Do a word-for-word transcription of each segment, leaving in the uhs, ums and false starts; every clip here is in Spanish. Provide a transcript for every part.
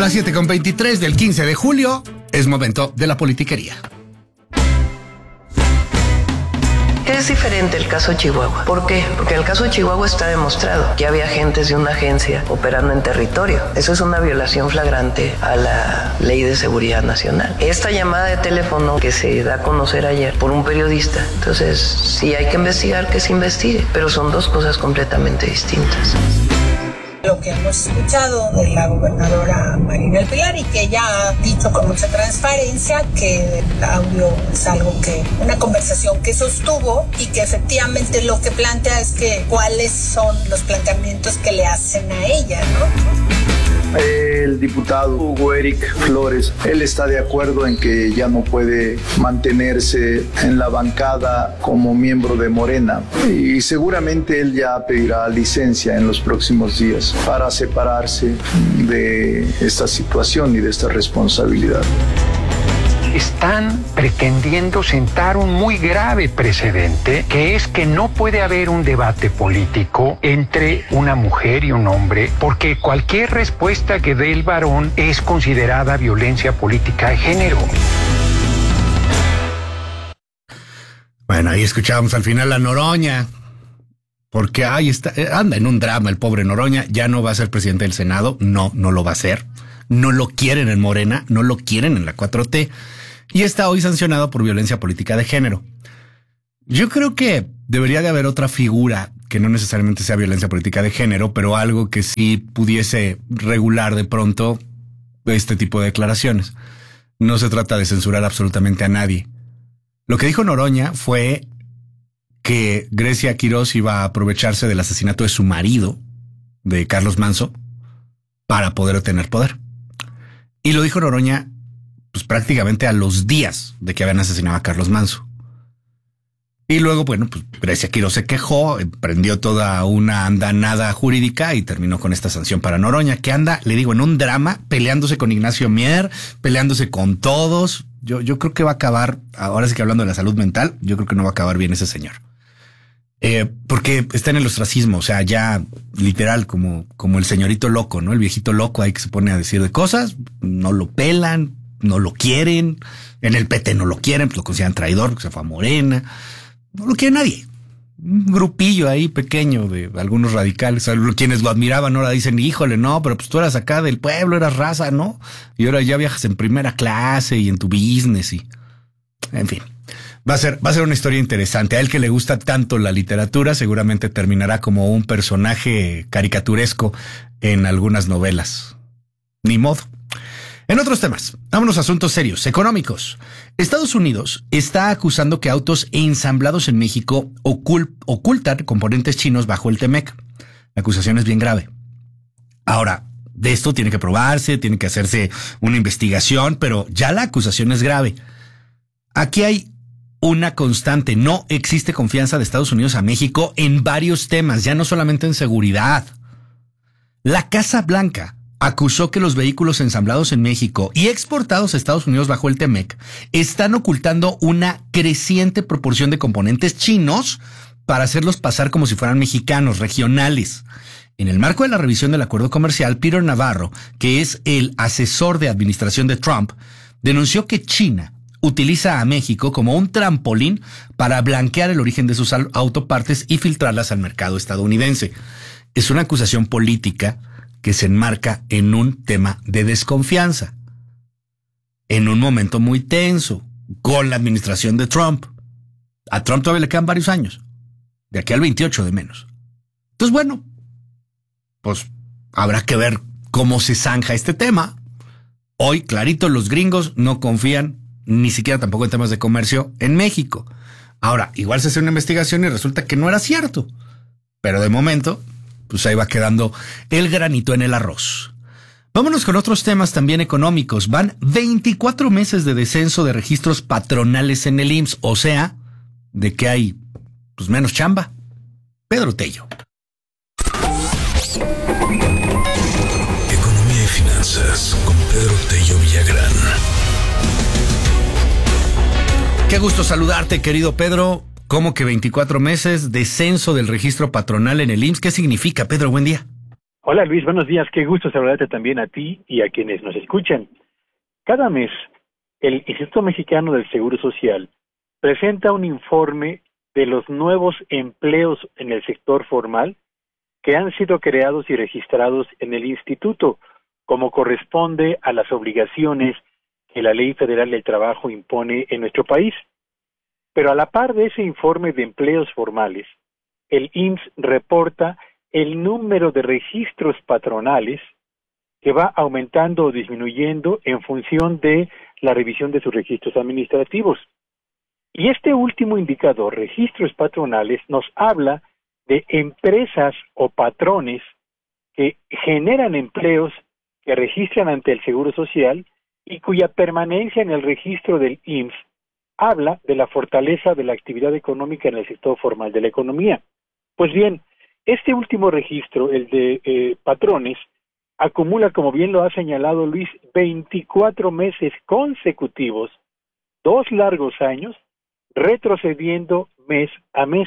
las siete con veintitrés del quince de julio, es momento de la politiquería. Es diferente el caso Chihuahua. ¿Por qué? Porque en el caso de Chihuahua está demostrado que había agentes de una agencia operando en territorio. Eso es una violación flagrante a la Ley de Seguridad Nacional. Esta llamada de teléfono que se da a conocer ayer por un periodista, entonces sí hay que investigar, que se investigue, pero son dos cosas completamente distintas. Lo que hemos escuchado de la gobernadora Marina del Pilar y que ella ha dicho con mucha transparencia que el audio es algo que, una conversación que sostuvo y que efectivamente lo que plantea es que cuáles son los planteamientos que le hacen a ella, ¿no? El diputado Hugo Eric Flores, él está de acuerdo en que ya no puede mantenerse en la bancada como miembro de Morena y seguramente él ya pedirá licencia en los próximos días para separarse de esta situación y de esta responsabilidad. Están pretendiendo sentar un muy grave precedente, que es que no puede haber un debate político entre una mujer y un hombre, porque cualquier respuesta que dé el varón es considerada violencia política de género. Bueno, ahí escuchábamos al final a Noroña, porque ahí está, anda en un drama el pobre Noroña, ya no va a ser presidente del Senado, no, no lo va a ser, no lo quieren en Morena, no lo quieren en la cuatro T, y está hoy sancionado por violencia política de género. Yo creo que debería de haber otra figura que no necesariamente sea violencia política de género, pero algo que sí pudiese regular de pronto este tipo de declaraciones. No se trata de censurar absolutamente a nadie. Lo que dijo Noroña fue que Grecia Quirós iba a aprovecharse del asesinato de su marido, de Carlos Manso, para poder obtener poder. Y lo dijo Noroña pues prácticamente a los días de que habían asesinado a Carlos Manso. Y luego, bueno, pues Grecia Quirós se quejó, emprendió toda una andanada jurídica y terminó con esta sanción para Noroña, que anda, le digo, en un drama, peleándose con Ignacio Mier, peleándose con todos. Yo, yo creo que va a acabar, ahora sí que hablando de la salud mental, yo creo que no va a acabar bien ese señor. Eh, porque está en el ostracismo, o sea, ya literal como, como el señorito loco, ¿no? El viejito loco ahí que se pone a decir de cosas, no lo pelan, no lo quieren, en el P T no lo quieren, pues lo consideran traidor porque se fue a Morena, no lo quiere nadie. Un grupillo ahí pequeño de algunos radicales, o sea, quienes lo admiraban ahora dicen, híjole, no, pero pues tú eras acá del pueblo, eras raza, ¿no? Y ahora ya viajas en primera clase y en tu business y, en fin. Va a ser, va a ser una historia interesante. A él que le gusta tanto la literatura, seguramente terminará como un personaje caricaturesco en algunas novelas. Ni modo. En otros temas, vámonos a asuntos serios, económicos. Estados Unidos está acusando que autos ensamblados en México ocult, ocultan componentes chinos bajo el T-MEC. La acusación es bien grave. Ahora, de esto tiene que probarse, tiene que hacerse una investigación, pero ya la acusación es grave. Aquí hay una constante, no existe confianza de Estados Unidos a México en varios temas, ya no solamente en seguridad. La Casa Blanca acusó que los vehículos ensamblados en México y exportados a Estados Unidos bajo el T-MEC están ocultando una creciente proporción de componentes chinos para hacerlos pasar como si fueran mexicanos, regionales. En el marco de la revisión del acuerdo comercial, Peter Navarro, que es el asesor de administración de Trump, denunció que China utiliza a México como un trampolín para blanquear el origen de sus autopartes y filtrarlas al mercado estadounidense. Es una acusación política que se enmarca en un tema de desconfianza, en un momento muy tenso, con la administración de Trump. A Trump todavía le quedan varios años, de aquí al veintiocho de menos. Entonces, bueno, pues habrá que ver cómo se zanja este tema. Hoy, clarito, los gringos no confían ni siquiera tampoco en temas de comercio en México. Ahora, igual se hace una investigación y resulta que no era cierto, pero de momento pues ahí va quedando el granito en el arroz. Vámonos con otros temas también económicos. Van veinticuatro meses de descenso de registros patronales en el I M S S, o sea, de que hay pues menos chamba. Pedro Tello. Economía y finanzas con Pedro Tello Villagrán. Qué gusto saludarte, querido Pedro. ¿Cómo que veinticuatro meses? Descenso del registro patronal en el I M S S. ¿Qué significa, Pedro? Buen día. Hola Luis, buenos días, qué gusto saludarte también a ti y a quienes nos escuchan. Cada mes, el Instituto Mexicano del Seguro Social presenta un informe de los nuevos empleos en el sector formal que han sido creados y registrados en el instituto, como corresponde a las obligaciones que la Ley Federal del Trabajo impone en nuestro país. Pero a la par de ese informe de empleos formales, el I M S S reporta el número de registros patronales que va aumentando o disminuyendo en función de la revisión de sus registros administrativos. Y este último indicador, registros patronales, nos habla de empresas o patrones que generan empleos que registran ante el Seguro Social y cuya permanencia en el registro del I M S S habla de la fortaleza de la actividad económica en el sector formal de la economía. Pues bien, este último registro, el de eh, patrones, acumula, como bien lo ha señalado Luis, veinticuatro meses consecutivos, dos largos años, retrocediendo mes a mes.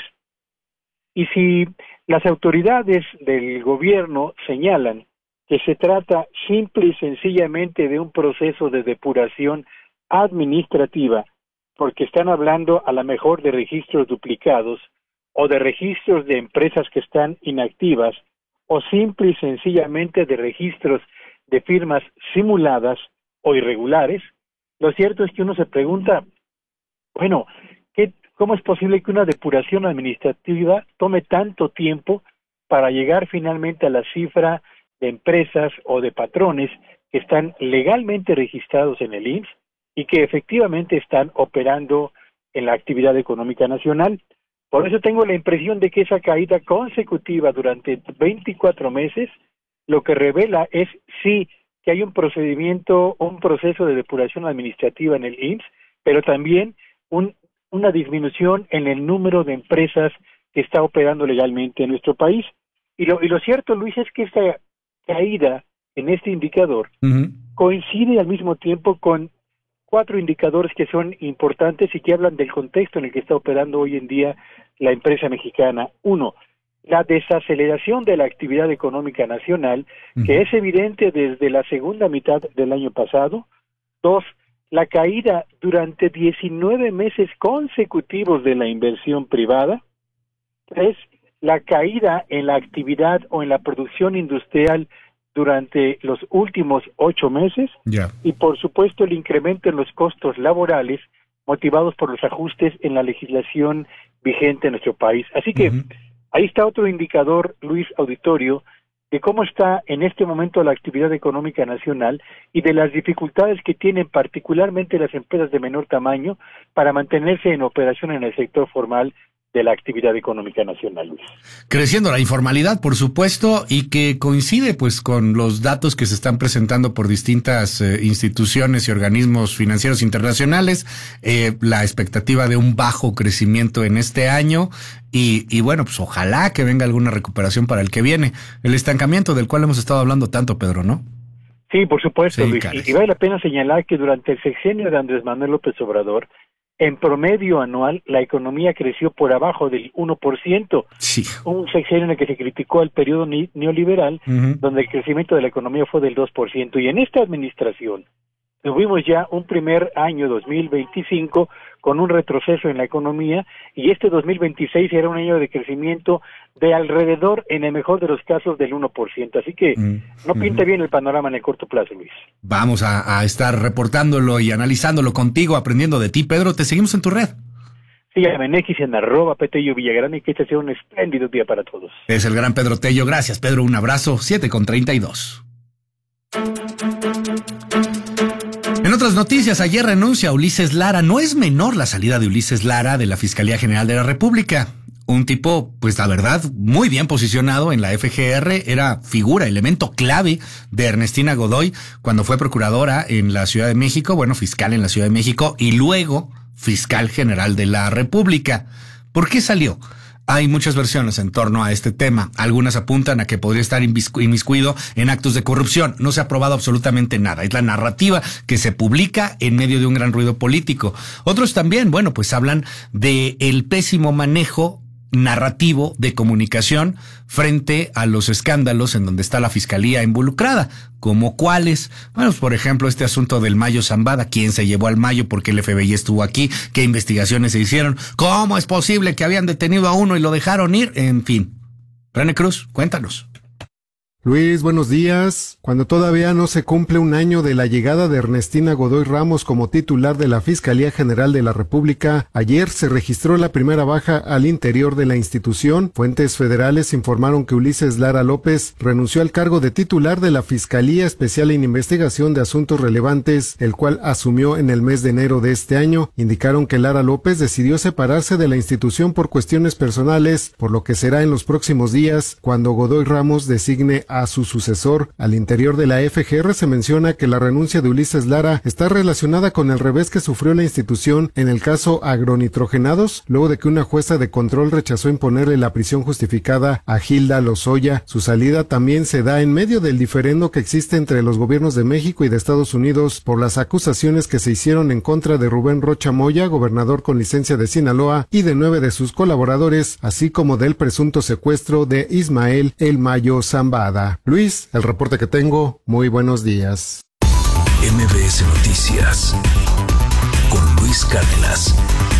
Y si las autoridades del gobierno señalan que se trata simple y sencillamente de un proceso de depuración administrativa, porque están hablando a lo mejor de registros duplicados o de registros de empresas que están inactivas o simple y sencillamente de registros de firmas simuladas o irregulares, lo cierto es que uno se pregunta, bueno, ¿qué, ¿cómo es posible que una depuración administrativa tome tanto tiempo para llegar finalmente a la cifra de empresas o de patrones que están legalmente registrados en el I M S S y que efectivamente están operando en la actividad económica nacional? Por eso tengo la impresión de que esa caída consecutiva durante veinticuatro meses lo que revela es sí que hay un procedimiento, un proceso de depuración administrativa en el I M S S, pero también un, una disminución en el número de empresas que está operando legalmente en nuestro país. Y lo, y lo cierto, Luis, es que esta caída en este indicador uh-huh. coincide al mismo tiempo con cuatro indicadores que son importantes y que hablan del contexto en el que está operando hoy en día la empresa mexicana. Uno, la desaceleración de la actividad económica nacional, uh-huh. que es evidente desde la segunda mitad del año pasado. Dos, la caída durante diecinueve meses consecutivos de la inversión privada. Tres, la caída en la actividad o en la producción industrial durante los últimos ocho meses, yeah. y por supuesto el incremento en los costos laborales motivados por los ajustes en la legislación vigente en nuestro país. Así que uh-huh. ahí está otro indicador, Luis Auditorio, de cómo está en este momento la actividad económica nacional y de las dificultades que tienen particularmente las empresas de menor tamaño para mantenerse en operación en el sector formal de la actividad económica nacional, Luis. Creciendo la informalidad, por supuesto, y que coincide pues con los datos que se están presentando por distintas eh, instituciones y organismos financieros internacionales, eh, la expectativa de un bajo crecimiento en este año y, y bueno, pues ojalá que venga alguna recuperación para el que viene. El estancamiento del cual hemos estado hablando tanto, Pedro, ¿no? Sí, por supuesto, sí, Luis. Y, y vale la pena señalar que durante el sexenio de Andrés Manuel López Obrador, en promedio anual, la economía creció por abajo del uno por ciento. Sí. Un sexenio en el que se criticó el periodo ni- neoliberal, uh-huh. donde el crecimiento de la economía fue del dos por ciento. Y en esta administración tuvimos ya un primer año, dos mil veinticinco, con un retroceso en la economía, y este dos mil veintiséis era un año de crecimiento de alrededor, en el mejor de los casos, del uno por ciento. Así que uh-huh. no pinta bien el panorama en el corto plazo, Luis. Vamos a, a estar reportándolo y analizándolo contigo, aprendiendo de ti. Pedro, te seguimos en tu red. Síganme en X en arroba Petello Villagrán y que este sea un espléndido día para todos. Es el gran Pedro Tello. Gracias, Pedro. Un abrazo. siete con treinta y dos. En otras noticias, ayer renuncia Ulises Lara. No es menor la salida de Ulises Lara de la Fiscalía General de la República. Un tipo, pues la verdad, muy bien posicionado en la F G R, era figura, elemento clave de Ernestina Godoy cuando fue procuradora en la Ciudad de México, bueno, fiscal en la Ciudad de México y luego fiscal general de la República. ¿Por qué salió? Hay muchas versiones en torno a este tema. Algunas apuntan a que podría estar inmiscuido en actos de corrupción. No se ha probado absolutamente nada. Es la narrativa que se publica en medio de un gran ruido político. Otros también, bueno, pues hablan de el pésimo manejo narrativo de comunicación frente a los escándalos en donde está la fiscalía involucrada, como cuáles. Bueno, pues, por ejemplo, este asunto del Mayo Zambada, quién se llevó al Mayo, por qué el F B I estuvo aquí, qué investigaciones se hicieron, cómo es posible que habían detenido a uno y lo dejaron ir, en fin. René Cruz, cuéntanos. Luis, buenos días. Cuando todavía no se cumple un año de la llegada de Ernestina Godoy Ramos como titular de la Fiscalía General de la República, ayer se registró la primera baja al interior de la institución. Fuentes federales informaron que Ulises Lara López renunció al cargo de titular de la Fiscalía Especial en Investigación de Asuntos Relevantes, el cual asumió en el mes de enero de este año. Indicaron que Lara López decidió separarse de la institución por cuestiones personales, por lo que será en los próximos días cuando Godoy Ramos designe a su sucesor. Al interior de la F G R se menciona que la renuncia de Ulises Lara está relacionada con el revés que sufrió la institución en el caso agronitrogenados, luego de que una jueza de control rechazó imponerle la prisión justificada a Gilda Lozoya. Su salida también se da en medio del diferendo que existe entre los gobiernos de México y de Estados Unidos por las acusaciones que se hicieron en contra de Rubén Rocha Moya, gobernador con licencia de Sinaloa, y de nueve de sus colaboradores, así como del presunto secuestro de Ismael El Mayo Zambada. Luis, el reporte que tengo, muy buenos días. M B S Noticias con Luis Cárdenas.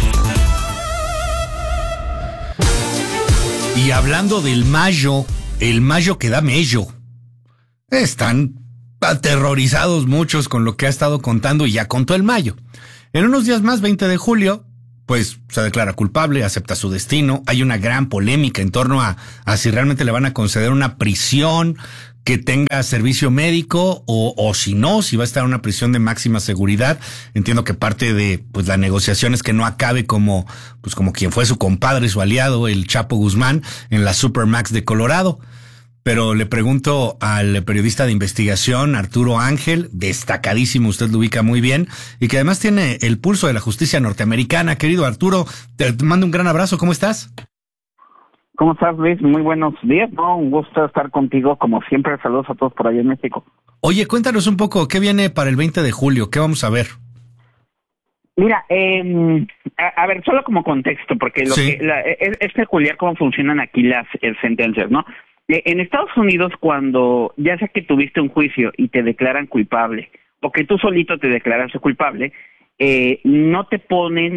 Y hablando del Mayo, el Mayo que da mello. Están aterrorizados muchos con lo que ha estado contando y ya contó el Mayo. En unos días más, veinte de julio, pues se declara culpable, acepta su destino. Hay una gran polémica en torno a, a si realmente le van a conceder una prisión que tenga servicio médico o, o si no, si va a estar en una prisión de máxima seguridad. Entiendo que parte de pues la negociación es que no acabe como pues como quien fue su compadre, su aliado, el Chapo Guzmán, en la Supermax de Colorado. Pero le pregunto al periodista de investigación, Arturo Ángel, destacadísimo, usted lo ubica muy bien, y que además tiene el pulso de la justicia norteamericana. Querido Arturo, te mando un gran abrazo, ¿cómo estás? ¿Cómo estás, Luis? Muy buenos días, ¿no? Un gusto estar contigo, como siempre. Saludos a todos por allá en México. Oye, cuéntanos un poco, ¿qué viene para el veinte de julio? ¿Qué vamos a ver? Mira, eh, a, a ver, solo como contexto, porque lo sí. que la, es, es peculiar cómo funcionan aquí las eh, sentencias, ¿no? En Estados Unidos, cuando ya sea que tuviste un juicio y te declaran culpable, o que tú solito te declaraste culpable, eh, no te ponen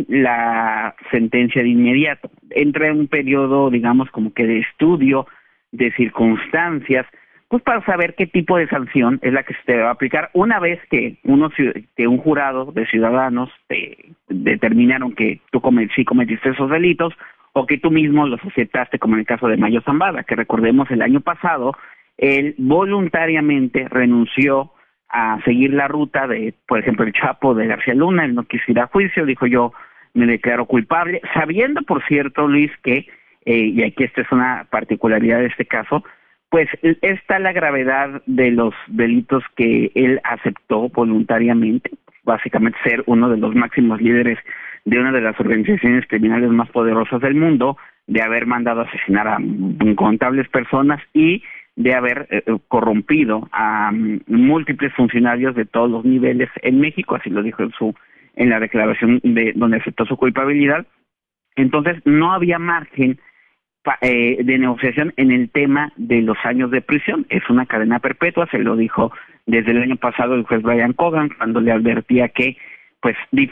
la sentencia de inmediato. Entra en un periodo, digamos, como que de estudio, de circunstancias, pues para saber qué tipo de sanción es la que se te va a aplicar una vez que uno que un jurado de ciudadanos te determinaron que tú comet, sí cometiste esos delitos, o que tú mismo los aceptaste, como en el caso de Mayo Zambada, que recordemos el año pasado, él voluntariamente renunció a seguir la ruta de, por ejemplo, el Chapo de García Luna. Él no quiso ir a juicio, dijo yo me declaro culpable, sabiendo, por cierto, Luis, que, eh, y aquí esta es una particularidad de este caso, pues está la gravedad de los delitos que él aceptó voluntariamente, básicamente ser uno de los máximos líderes de una de las organizaciones criminales más poderosas del mundo, de haber mandado asesinar a incontables personas y de haber eh, corrompido a um, múltiples funcionarios de todos los niveles en México, así lo dijo en su en la declaración de donde aceptó su culpabilidad. Entonces no había margen pa, eh, de negociación en el tema de los años de prisión. Es una cadena perpetua, se lo dijo desde el año pasado el juez Brian Cogan cuando le advertía que pues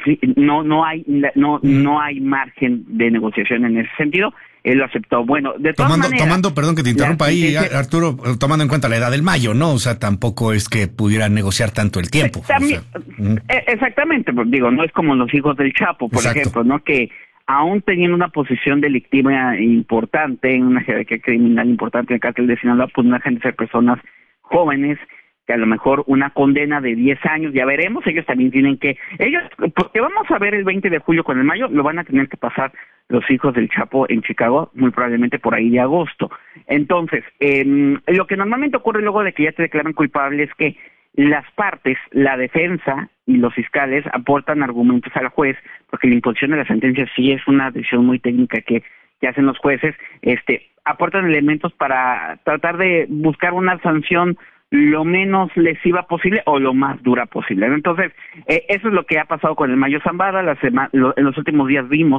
no no hay no no hay margen de negociación en ese sentido. Él lo aceptó. Bueno, de todas tomando, maneras, tomando, perdón que te interrumpa ahí, sentencia, Arturo, tomando en cuenta la edad del Mayo, ¿no? O sea, tampoco es que pudieran negociar tanto el tiempo. También, o sea, uh-huh. Exactamente, pues digo, no es como los hijos del Chapo, por Exacto. ejemplo, ¿no? Que aún teniendo una posición delictiva importante, en una jerarquía criminal importante en el cártel de Sinaloa, pues no dejan de ser personas jóvenes, que a lo mejor una condena de diez años, ya veremos, ellos también tienen que, ellos, porque vamos a ver el veinte de julio con el Mayo, lo van a tener que pasar los hijos del Chapo en Chicago, muy probablemente por ahí de agosto. Entonces, eh, lo que normalmente ocurre luego de que ya te declaran culpable es que las partes, la defensa y los fiscales aportan argumentos al juez, porque la imposición de la sentencia sí es una decisión muy técnica que, que hacen los jueces, este, aportan elementos para tratar de buscar una sanción lo menos lesiva posible o lo más dura posible. Entonces, eh, eso es lo que ha pasado con el Mayo Zambada. La sema- lo, en los últimos días vimos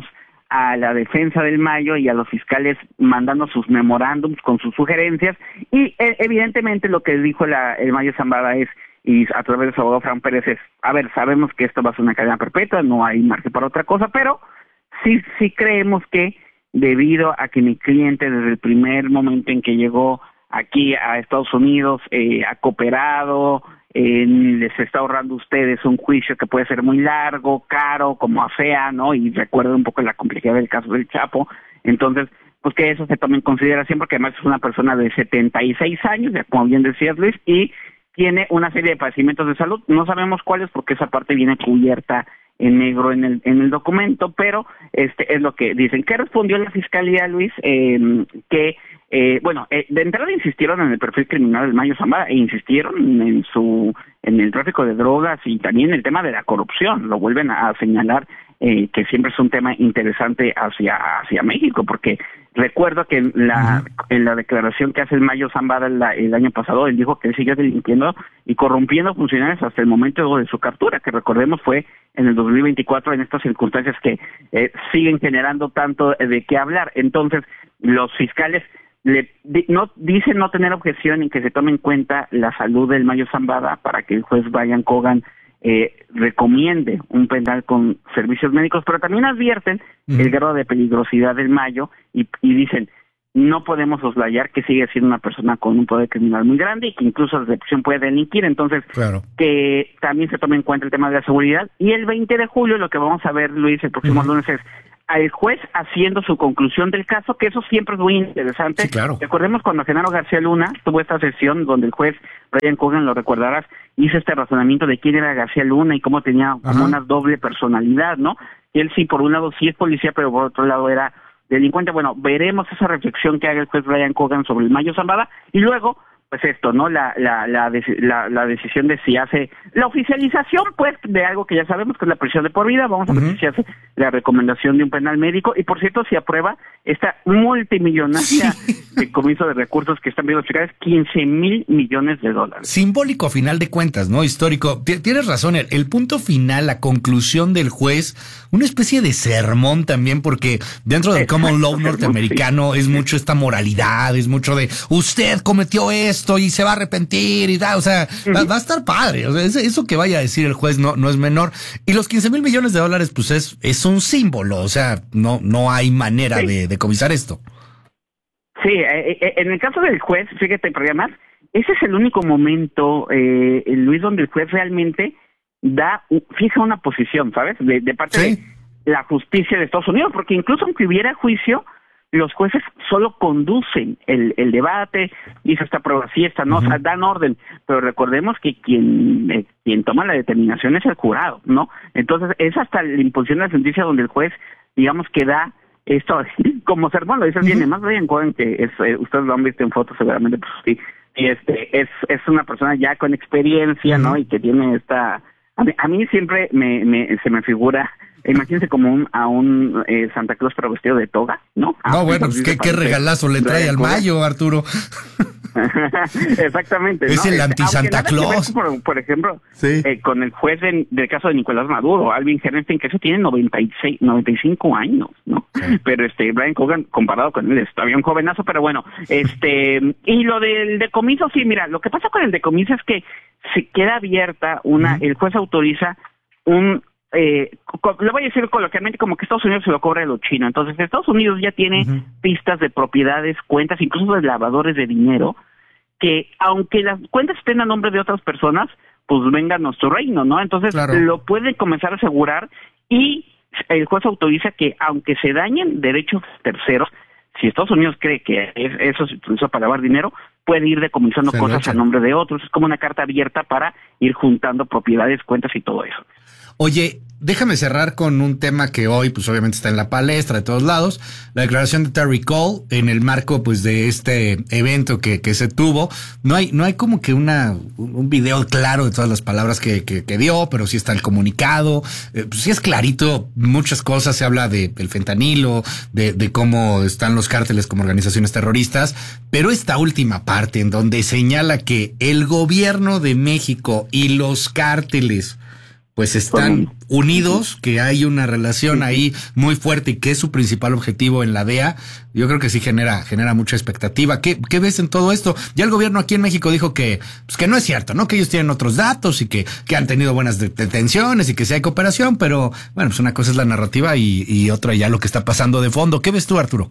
a la defensa del Mayo y a los fiscales mandando sus memorándums con sus sugerencias, y eh, evidentemente lo que dijo la, el Mayo Zambada es, y a través de su abogado Fran Pérez es, a ver, sabemos que esto va a ser una cadena perpetua, no hay margen para otra cosa, pero sí, sí creemos que debido a que mi cliente desde el primer momento en que llegó aquí a Estados Unidos eh, ha cooperado, eh, les está ahorrando a ustedes un juicio que puede ser muy largo, caro, como sea, ¿no? Y recuerda un poco la complejidad del caso del Chapo. Entonces, pues que eso se tome en consideración, porque además es una persona de setenta y seis años, ya como bien decías, Luis, y tiene una serie de padecimientos de salud. No sabemos cuáles, porque esa parte viene cubierta en negro en el en el documento, pero este es lo que dicen. ¿Qué respondió la Fiscalía, Luis? Eh, que Eh, bueno, eh, de entrada insistieron en el perfil criminal del Mayo Zambada e insistieron en su en el tráfico de drogas y también en el tema de la corrupción. Lo vuelven a, a señalar eh, que siempre es un tema interesante hacia hacia México, porque recuerdo que en la uh-huh. en la declaración que hace el Mayo Zambada el, el año pasado, él dijo que él siguió delinquiendo y corrompiendo funcionarios hasta el momento de su captura, que recordemos fue en el dos mil veinticuatro, en estas circunstancias que eh, siguen generando tanto de qué hablar. Entonces, los fiscales Le, di, no dicen no tener objeción en que se tome en cuenta la salud del Mayo Zambada para que el juez Brian Cogan eh, recomiende un penal con servicios médicos, pero también advierten uh-huh. el grado de peligrosidad del Mayo y, y dicen no podemos soslayar que sigue siendo una persona con un poder criminal muy grande y que incluso la depresión puede delinquir. Entonces, claro. que también se tome en cuenta el tema de la seguridad. Y el veinte de julio lo que vamos a ver, Luis, el próximo uh-huh. lunes es al juez haciendo su conclusión del caso, que eso siempre es muy interesante. Sí, claro. Recordemos cuando Genaro García Luna tuvo esta sesión donde el juez Brian Cogan, lo recordarás, hizo este razonamiento de quién era García Luna y cómo tenía Ajá. como una doble personalidad, ¿no? Y él sí, por un lado sí es policía, pero por otro lado era delincuente. Bueno, veremos esa reflexión que haga el juez Brian Cogan sobre el Mayo Zambada y luego pues esto, ¿no? La la la, la la decisión de si hace la oficialización, pues, de algo que ya sabemos que es la prisión de por vida. Vamos a ver uh-huh. si hace la recomendación de un penal médico y, por cierto, si aprueba esta multimillonaria decomiso de recursos que están viendo fiscales, quince mil millones de dólares. Simbólico a final de cuentas, ¿no? Histórico. T- tienes razón, el, el punto final, la conclusión del juez, una especie de sermón también, porque dentro del Exacto, common law norteamericano sí. es mucho esta moralidad, es mucho de usted cometió esto y se va a arrepentir y tal, o sea, uh-huh. va, va a estar padre, o sea, eso que vaya a decir el juez no, no es menor, y los quince mil millones de dólares pues es, es un símbolo, o sea, no, no hay manera sí. de decomisar esto. Sí, eh, eh, en el caso del juez, fíjate, pero además, ese es el único momento, eh, Luis, donde el juez realmente da, fija una posición, ¿sabes? De, de parte sí. de la justicia de Estados Unidos, porque incluso aunque hubiera juicio, los jueces solo conducen el, el debate, dice esta prueba sí, esta no, uh-huh. o sea, dan orden, pero recordemos que quien eh, quien toma la determinación es el jurado, ¿no? Entonces es hasta la imposición de la sentencia donde el juez, digamos, que da esto como sermón, lo dice bien, uh-huh. más bien que es, eh, ustedes lo han visto en fotos seguramente, pues sí, y este es es una persona ya con experiencia, uh-huh. ¿no? Y que tiene esta, a mí, a mí siempre me, me se me figura. Imagínense como un, a un eh, Santa Claus pero vestido de toga, ¿no? No, ah, bueno, pues qué, qué regalazo le trae al Mayo, Arturo. Exactamente. Es ¿no? el anti-Santa Claus. Por, por ejemplo, sí. eh, con el juez de, del caso de Nicolás Maduro, Alvin Herrenstein, que eso tiene noventa y seis, noventa y cinco años, ¿no? Sí. Pero este Brian Cogan, comparado con él, es todavía un jovenazo, pero bueno, este, y lo del decomiso, sí, mira, lo que pasa con el decomiso es que se queda abierta una, uh-huh. el juez autoriza un Eh, lo voy a decir coloquialmente como que Estados Unidos se lo cobra de lo chino. Entonces Estados Unidos ya tiene uh-huh. pistas de propiedades, cuentas, incluso de lavadores de dinero, que aunque las cuentas estén a nombre de otras personas, pues venga a nuestro reino, ¿no? Entonces claro. lo puede comenzar a asegurar y el juez autoriza que aunque se dañen derechos terceros, si Estados Unidos cree que es, eso se utilizó para lavar dinero, puede ir decomisando se cosas a nombre de otros. Es como una carta abierta para ir juntando propiedades, cuentas y todo eso. Oye, déjame cerrar con un tema que hoy, pues obviamente está en la palestra de todos lados, la declaración de Terry Cole en el marco, pues, de este evento que, que se tuvo. No hay, no hay como que una, un video claro de todas las palabras que, que, que dio, pero sí está el comunicado, eh, pues sí es clarito muchas cosas, se habla de el fentanilo, de, de cómo están los cárteles como organizaciones terroristas, pero esta última parte en donde señala que el gobierno de México y los cárteles pues están unidos, que hay una relación ahí muy fuerte y que es su principal objetivo en la D E A, yo creo que sí genera genera mucha expectativa. ¿Qué, qué ves en todo esto? Ya el gobierno aquí en México dijo que pues que no es cierto, ¿no? Que ellos tienen otros datos y que, que han tenido buenas detenciones y que sí hay cooperación, pero bueno, pues una cosa es la narrativa y, y otra ya lo que está pasando de fondo. ¿Qué ves tú, Arturo?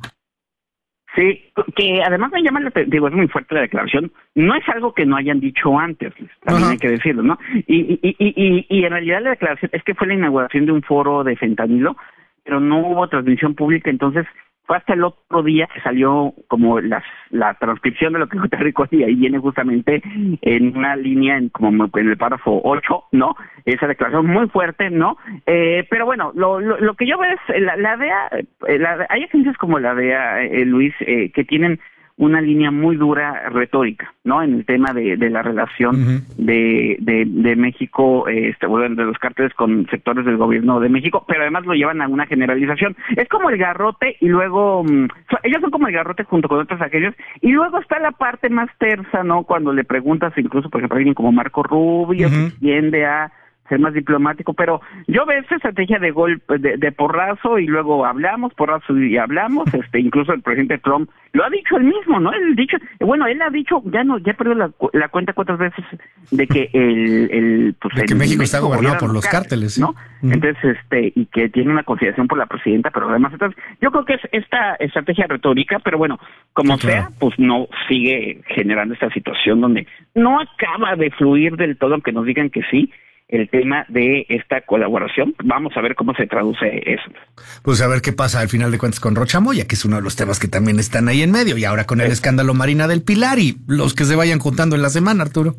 Sí, que además me llama la atención, digo, es muy fuerte la declaración, no es algo que no hayan dicho antes, también Ajá. hay que decirlo, ¿no? Y, y, y, y, y en realidad la declaración es que fue la inauguración de un foro de fentanilo, pero no hubo transmisión pública, entonces fue hasta el otro día que salió como las, la transcripción de lo que te recogí, y ahí viene justamente en una línea, en, como en el párrafo ocho, ¿no? Esa declaración muy fuerte, ¿no? Eh, pero bueno, lo, lo, lo que yo veo es, la, la D E A, la, hay agencias como la D E A, eh, Luis, eh, que tienen una línea muy dura retórica, ¿no? En el tema de, de la relación uh-huh. de, de, de México, este, bueno, de los cárteles con sectores del gobierno de México, pero además lo llevan a una generalización. Es como el garrote y luego, um, ellos son como el garrote junto con otras agencias, y luego está la parte más tersa, ¿no? Cuando le preguntas, incluso, por ejemplo, a alguien como Marco Rubio, uh-huh. que tiende a ser más diplomático, pero yo veo esa estrategia de golpe, de, de porrazo, y luego hablamos, porrazo y hablamos, este, incluso el presidente Trump lo ha dicho él mismo, ¿no? Él dicho, bueno, él ha dicho, ya no, ya perdió la, la cuenta cuántas veces de que el, el pues de que el, México está gobernado por los cárteles, ¿no? ¿sí? Entonces, este, y que tiene una consideración por la presidenta, pero además, entonces, yo creo que es esta estrategia retórica, pero bueno, como sí, sea, claro. pues no sigue generando esta situación donde no acaba de fluir del todo, aunque nos digan que sí, el tema de esta colaboración. Vamos a ver cómo se traduce eso. Pues a ver qué pasa al final de cuentas con Rocha Moya, que es uno de los temas que también están ahí en medio, y ahora con el escándalo Marina del Pilar y los que se vayan juntando en la semana, Arturo.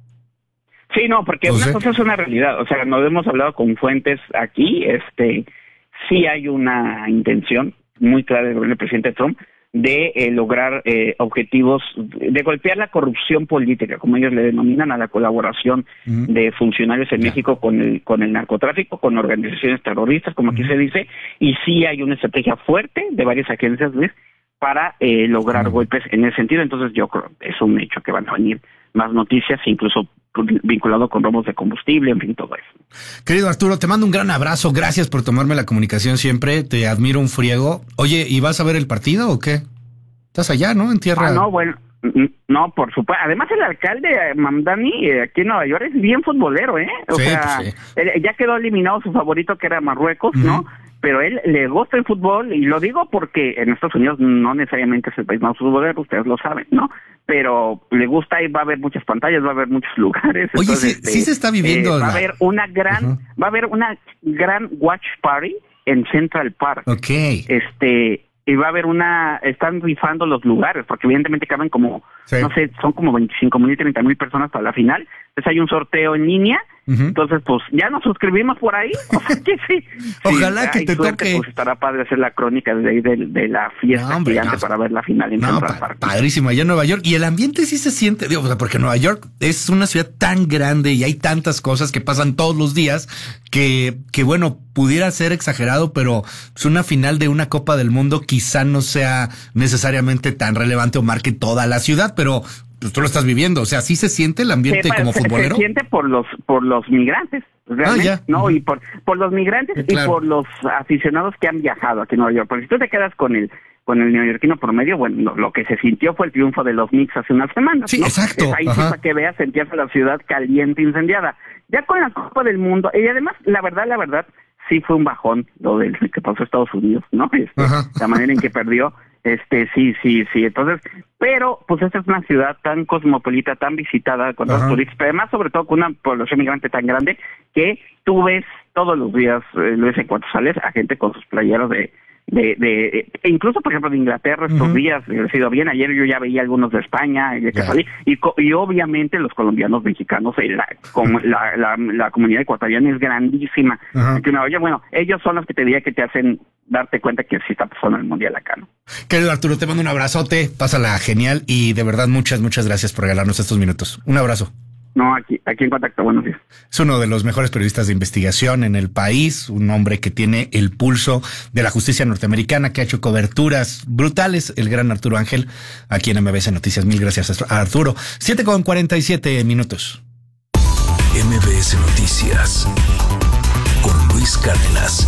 Sí, no, porque pues una sí. cosa es una realidad, o sea, nos hemos hablado con fuentes aquí, este, sí hay una intención muy clara del presidente Trump de eh, lograr eh, objetivos, de golpear la corrupción política, como ellos le denominan a la colaboración uh-huh. de funcionarios en yeah. México con el con el narcotráfico, con organizaciones terroristas, como uh-huh. aquí se dice, y sí hay una estrategia fuerte de varias agencias, Luis, para eh, lograr uh-huh. golpes en ese sentido. Entonces yo creo que es un hecho que van a venir más noticias, incluso vinculado con robos de combustible, en fin, todo eso. Querido Arturo, te mando un gran abrazo, gracias por tomarme la comunicación siempre, te admiro un friego. Oye, ¿y vas a ver el partido o qué? Estás allá, ¿no? En tierra... Ah, no, bueno, no, por supuesto. Además, el alcalde Mamdani, eh, aquí en Nueva York, es bien futbolero, ¿eh? O sí, sea, pues sí. él, ya quedó eliminado su favorito, que era Marruecos, uh-huh. ¿no? Pero él le gusta el fútbol, y lo digo porque en Estados Unidos no necesariamente es el país más futbolero, ustedes lo saben, ¿no? Pero le gusta y va a haber muchas pantallas, va a haber muchos lugares. Oye, entonces, sí, este, sí se está viviendo. Eh, la... Va a haber una gran, uh-huh. va a haber una gran watch party en Central Park. Ok. Este... y va a haber una, están rifando los lugares, porque evidentemente caben como, sí. no sé, son como veinticinco mil y treinta mil personas para la final. Entonces hay un sorteo en línea. Uh-huh. Entonces, pues, ya nos suscribimos por ahí. O sea que sí. Ojalá sí, que te suerte, toque. Pues estará padre hacer la crónica de, de, de la fiesta no, hombre, gigante no. para ver la final en no, Central pa- Park. Padrísimo, allá en Nueva York. Y el ambiente sí se siente, digo, porque Nueva York es una ciudad tan grande y hay tantas cosas que pasan todos los días que, que bueno, pudiera ser exagerado, pero pues una final de una Copa del Mundo quizá no sea necesariamente tan relevante o marque toda la ciudad, pero pues tú lo estás viviendo, o sea, ¿sí se siente el ambiente se, como se, futbolero? Se siente por los por los migrantes, realmente, ah, ya. ¿no? Uh-huh. Y por por los migrantes sí, claro. y por los aficionados que han viajado aquí en Nueva York. Porque si tú te quedas con el con el neoyorquino promedio, bueno, lo, lo que se sintió fue el triunfo de los Knicks hace unas semanas, sí, ¿no? exacto. Es ahí sí para que veas, sentías la ciudad caliente, incendiada. Ya con la Copa del Mundo, y además, la verdad, la verdad, sí fue un bajón lo del que pasó a Estados Unidos, ¿no? Este, la manera en que perdió. Este, sí, sí, sí, entonces, pero, pues esta es una ciudad tan cosmopolita, tan visitada con los turistas, pero además, sobre todo, con una población migrante tan grande, que tú ves todos los días, eh, lo ves en cuanto sales, a gente con sus playeros de, de, de, e incluso, por ejemplo, de Inglaterra estos uh-huh. días, he sido bien, ayer yo ya veía algunos de España, de que salí, y, y obviamente los colombianos, mexicanos, la, como la, la, la comunidad ecuatoriana es grandísima, uh-huh. aquí en Nueva York, bueno, ellos son los que te diría que te hacen darte cuenta que sí está pasando el mundial acá, ¿no? Querido Arturo, te mando un abrazote, pásala genial y de verdad muchas, muchas gracias por regalarnos estos minutos. Un abrazo. No, aquí, aquí en contacto, buenos días. Es uno de los mejores periodistas de investigación en el país, un hombre que tiene el pulso de la justicia norteamericana, que ha hecho coberturas brutales, el gran Arturo Ángel, aquí en M B S Noticias. Mil gracias a Arturo. siete con cuarenta y siete minutos. M B S S Noticias con Luis Cárdenas.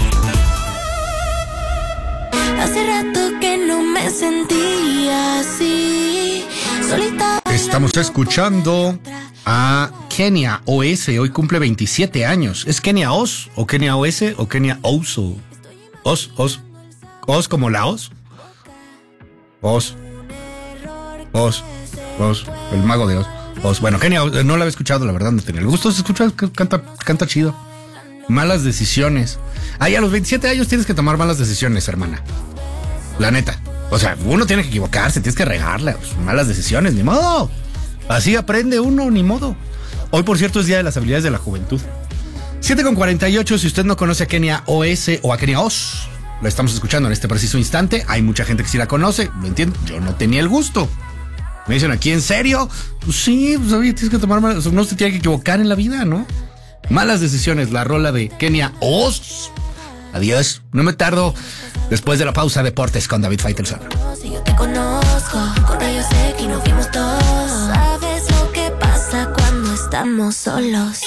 Hace rato que no me sentía así, solita. Estamos escuchando a Kenia O S, hoy cumple veintisiete años. ¿Es Kenia Os o Kenia O S o Kenia Oso? Os, Os, Os como la Os. Os, Os, Os, el mago de Os. Os. Bueno, Kenia no la había escuchado, la verdad no tenía el gusto. Se escucha, canta, canta chido. Malas decisiones. Ay, a los veintisiete años tienes que tomar malas decisiones, hermana. La neta. O sea, uno tiene que equivocarse, tienes que regarla. Pues, malas decisiones, ni modo. Así aprende uno, ni modo. Hoy, por cierto, es Día de las Habilidades de la Juventud. siete con cuarenta y ocho, si usted no conoce a Kenia O S o a Kenia Os, la estamos escuchando en este preciso instante. Hay mucha gente que sí la conoce, lo entiendo. Yo no tenía el gusto. Me dicen aquí, ¿en serio? Pues sí, pues oye, tienes que tomar malas, no se tiene que equivocar en la vida, ¿no? Malas decisiones, la rola de Kenia Os. Adiós, no me tardo. Después de la pausa, deportes con David Faitelson. Si yo te conozco, con rayos X nos fuimos todos. Sabes lo que pasa cuando estamos solos.